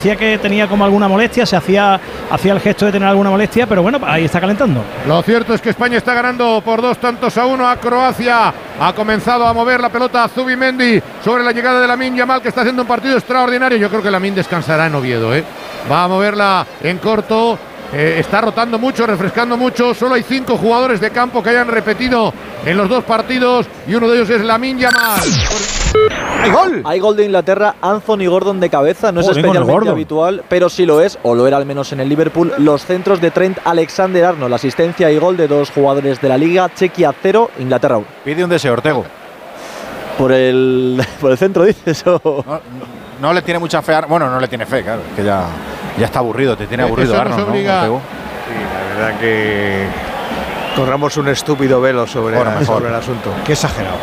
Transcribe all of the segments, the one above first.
Decía que tenía como alguna molestia, hacía el gesto de tener alguna molestia, pero bueno, ahí está calentando. Lo cierto es que España está ganando por 2-1 a Croacia. Ha comenzado a mover la pelota Zubimendi sobre la llegada de Lamine Yamal, que está haciendo un partido extraordinario. Yo creo que Lamine descansará en Oviedo, ¿eh? Va a moverla en corto. Está rotando mucho, refrescando mucho. Solo hay 5 jugadores de campo que hayan repetido en los 2 partidos y uno de ellos es Lamine Yamal. ¡Hay gol! Hay gol de Inglaterra, Anthony Gordon de cabeza. No es especialmente habitual, pero sí lo es, o lo era al menos en el Liverpool. Los centros de Trent Alexander-Arnold, la asistencia y gol de 2 jugadores de la Liga. Chequia 0, Inglaterra 1. Pide un deseo, Ortego. Por el centro, dices. No le tiene mucha fe. Bueno, no le tiene fe, claro. Es que ya está aburrido, te tiene aburrido Arnold, ¿no? Sí, la verdad que corramos un estúpido velo sobre el asunto. Qué exagerado.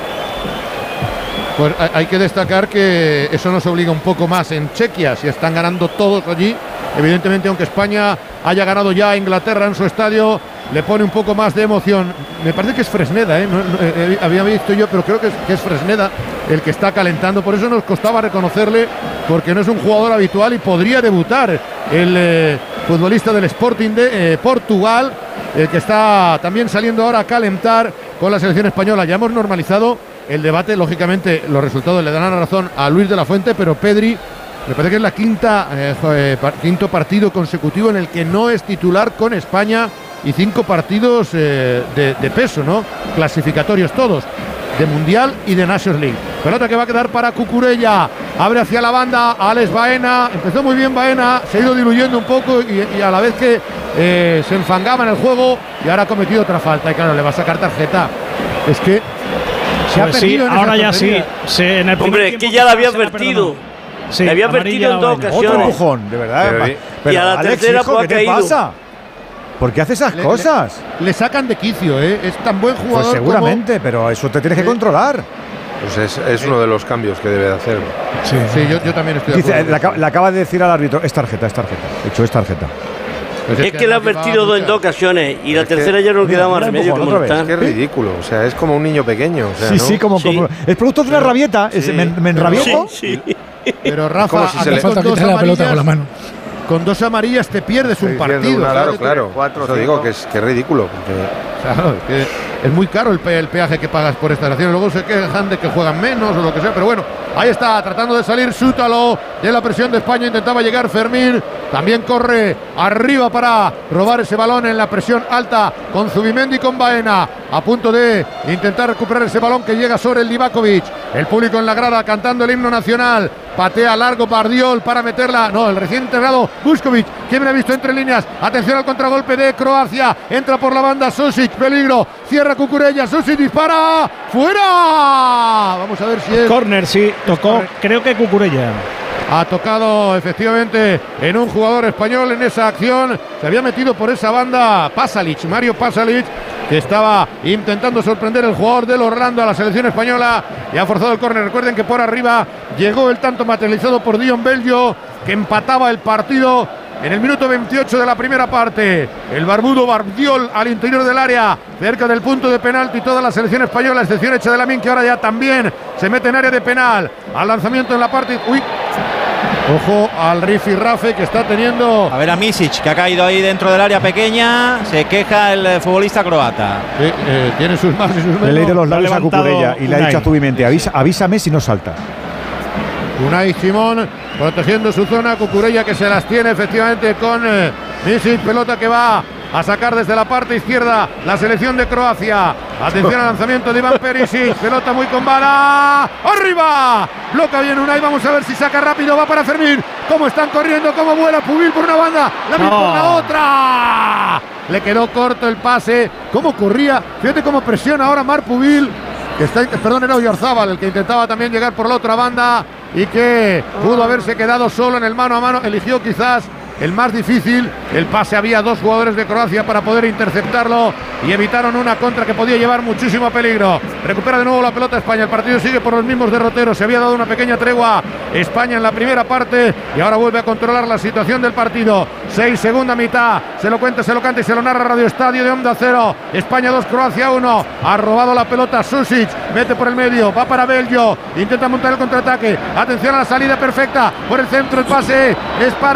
Pues hay que destacar que eso nos obliga un poco más en Chequia, si están ganando todos allí. Evidentemente, aunque España haya ganado ya a Inglaterra en su estadio, le pone un poco más de emoción. Me parece que es Fresneda, había visto yo, pero creo que es Fresneda el que está calentando. Por eso nos costaba reconocerle, porque no es un jugador habitual y podría debutar el futbolista del Sporting de Portugal, el que está también saliendo ahora a calentar con la selección española. Ya hemos normalizado el debate, lógicamente los resultados le dan la razón a Luis de la Fuente, pero Pedri me parece que es la quinto partido consecutivo en el que no es titular con España, y 5 partidos de peso, ¿no? Clasificatorios todos, de Mundial y de Nations League. Pelota que va a quedar para Cucurella, abre hacia la banda Alex Baena, empezó muy bien Baena, se ha ido diluyendo un poco y a la vez que se enfangaba en el juego, y ahora ha cometido otra falta y claro, le va a sacar tarjeta. Es que se ha perdido en ahora ya tontería. sí, en el hombre, es que ya la había advertido. Sí, le había advertido en 2 ocasiones. Otro empujón, de verdad. Pero y a la Alex, tercera, hijo, ¿qué te pasa? ¿Por qué hace esas cosas? Le sacan de quicio, ¿eh? Es tan buen jugador. Pues seguramente, pero eso te tienes que controlar. Pues es uno de los cambios que debe de hacer. Sí, yo también estoy de acuerdo. Le acaba de decir al árbitro, es tarjeta. De hecho, es tarjeta. Pues es que le ha advertido en 2 ocasiones y la tercera ya no queda más remedio que multar. Es que es ridículo, o sea, es como un niño pequeño. O sea, sí, ¿no? como es producto de una rabieta. ¿Me enrabieto? Sí. Pero Rafa, si le falta quitarle la pelota con la mano. Con 2 amarillas te pierdes un partido. Claro. Eso digo que es ridículo. Claro, es muy caro el peaje que pagas por esta nación. Luego se quejan de que juegan menos o lo que sea. Pero bueno, ahí está, tratando de salir Sútalo de la presión de España. Intentaba llegar Fermín. También corre arriba para robar ese balón en la presión alta con Zubimendi y con Baena. A punto de intentar recuperar ese balón que llega sobre el Livakovic. El público en la grada cantando el himno nacional. Patea largo Bardiol para meterla. No, el recién integrado Vuskovic. ¿Quién me ha visto entre líneas? Atención al contragolpe de Croacia. Entra por la banda Susic. Peligro. Cierra Cucurella. Susic dispara. ¡Fuera! Vamos a ver si es córner, sí. Tocó, creo que Cucurella. Ha tocado efectivamente en un jugador español en esa acción. Se había metido por esa banda Mario Pasalic, que estaba intentando sorprender el jugador del Orlando a la selección española y ha forzado el córner. Recuerden que por arriba llegó el tanto materializado por Dion Bello, que empataba el partido en el minuto 28 de la primera parte. El barbudo Bardiol al interior del área, cerca del punto de penalti. Toda la selección española, excepción hecha de Lamine, que ahora ya también se mete en área de penal. Al lanzamiento en la parte... Ojo al rifirrafe que está teniendo. A ver a Misic, que ha caído ahí dentro del área pequeña. Se queja el futbolista croata. Tiene sus más y sus menos. Le he leído los labios a Cucurella y le ha dicho a Zubimendi, avísame si no salta. Unai Simón protegiendo su zona. Cucurella que se las tiene efectivamente con Misic. Pelota que va a sacar desde la parte izquierda la selección de Croacia. Atención al lanzamiento de Iván Perisic. Pelota muy con bala. ¡Arriba! Bloca bien Unai. Vamos a ver si saca rápido. Va para Fermín. Cómo están corriendo, cómo vuela Pubil por una banda. Lamine por la otra. Le quedó corto el pase. Cómo corría. Fíjate cómo presiona ahora Marc Pubil. Era Oyarzábal el que intentaba también llegar por la otra banda y que pudo haberse quedado solo en el mano a mano. Eligió quizás el más difícil. El pase, había 2 jugadores de Croacia para poder interceptarlo y evitaron una contra que podía llevar muchísimo peligro. Recupera de nuevo la pelota España. El partido sigue por los mismos derroteros. Se había dado una pequeña tregua España en la primera parte y ahora vuelve a controlar la situación del partido. 6, segunda mitad. Se lo cuenta, se lo canta y se lo narra Radio Estadio de Onda Cero. España 2, Croacia 1. Ha robado la pelota Susic. Mete por el medio. Va para Bello. Intenta montar el contraataque. Atención a la salida perfecta. Por el centro el pase es para